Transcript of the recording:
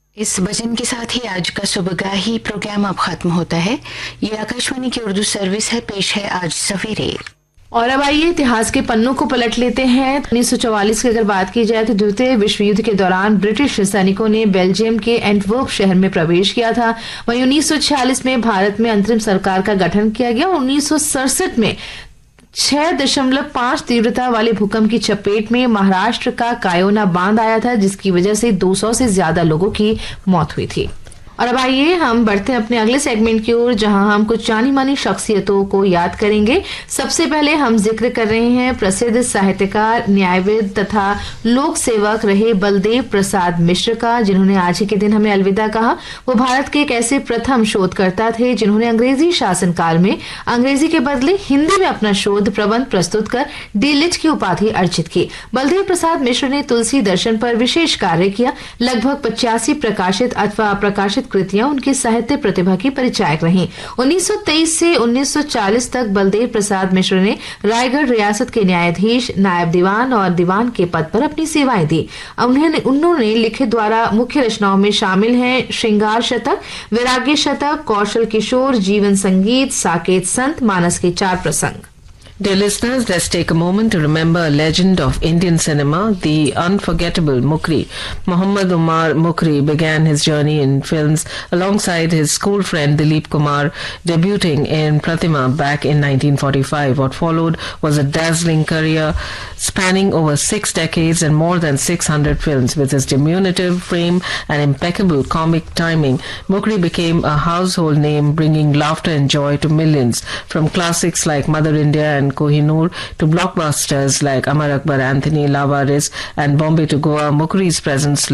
इस भजन के साथ ही आज का सुबगाही प्रोग्राम अब खत्म होता है। ये आकाशवाणी की उर्दू सर्विस है। पेश है आज सवेरे। और अब आइए इतिहास के पन्नों को पलट लेते हैं। 1944 की अगर बात की जाए तो द्वितीय विश्व युद्ध के दौरान ब्रिटिश सैनिकों ने बेल्जियम के एंटवर्प शहर में प्रवेश किया था। वहीं 1946 में भारत में अंतरिम सरकार का गठन किया गया। 1967 में 6.5 तीव्रता वाले भूकंप की चपेट में महाराष्ट्र का कायोना बांध आया था, जिसकी वजह से 200 से ज्यादा लोगों की मौत हुई थी। और अब आइए हम बढ़ते हैं अपने अगले सेगमेंट की ओर, जहां हम कुछ जानी मानी शख्सियतों को याद करेंगे। सबसे पहले हम जिक्र कर रहे हैं प्रसिद्ध साहित्यकार, न्यायविद तथा लोक सेवक रहे बलदेव प्रसाद मिश्र का, जिन्होंने आज ही के दिन हमें अलविदा कहा। वो भारत के एक ऐसे प्रथम शोधकर्ता थे जिन्होंने अंग्रेजी शासनकाल में अंग्रेजी के बदले हिंदी में अपना शोध प्रबंध प्रस्तुत कर डी.लिट की उपाधि अर्जित की। बलदेव प्रसाद मिश्र ने तुलसी दर्शन पर विशेष कार्य किया। लगभग 85 प्रकाशित अथवा अप्रकाशित कृतियां उनकी साहित्य प्रतिभा की परिचायक रहीं। 1923 से 1940 तक बलदेव प्रसाद मिश्र ने रायगढ़ रियासत के न्यायाधीश, नायब दीवान और दीवान के पद पर अपनी सेवाएं दी। उन्होंने लिखित द्वारा मुख्य रचनाओं में शामिल हैं श्रृंगार शतक, वैराग्य शतक, कौशल किशोर, जीवन संगीत, साकेत संत, मानस के 4 प्रसंग। Dear listeners, let's take a moment to remember a legend of Indian cinema, the unforgettable Mukri. Muhammad Umar Mukri began his journey in films alongside his school friend Dilip Kumar, debuting in Pratima back in 1945. What followed was a dazzling career spanning over 6 decades and more than 600 films. With his diminutive frame and impeccable comic timing, Mukri became a household name, bringing laughter and joy to millions. From classics like Mother India and Kohinoor to blockbusters like Amar Akbar Anthony, Lavaris and Bombay to Goa, Mukri's presence